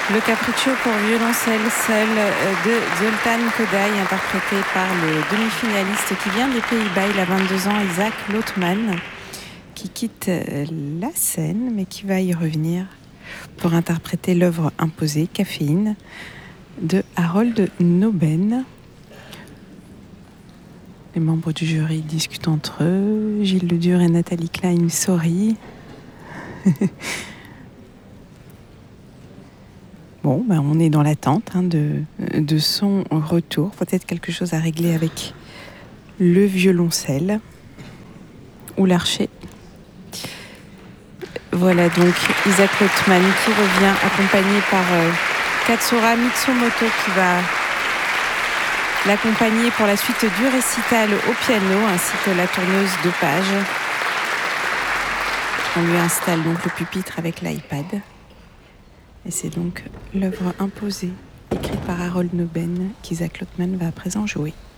Le Capriccio pour violoncelle seul de Zoltán Kodály, interprété par le demi-finaliste qui vient des Pays-Bas. Il a 22 ans, Isaac Lootman, qui quitte la scène, mais qui va y revenir pour interpréter l'œuvre imposée, Caféine, de Harold Noben. Les membres du jury discutent entre eux. Gilles Ledur et Nathalie Klein sorry. Bon, on est dans l'attente de son retour. Peut-être quelque chose à régler avec le violoncelle ou l'archet. Voilà donc Isaac Lootman qui revient accompagné par Katsura Mitsumoto qui va l'accompagner pour la suite du récital au piano ainsi que la tourneuse de page. On lui installe donc le pupitre avec l'iPad. Et c'est donc l'œuvre imposée, écrite par Harold Noben, qu'Isaac Lootman va à présent jouer.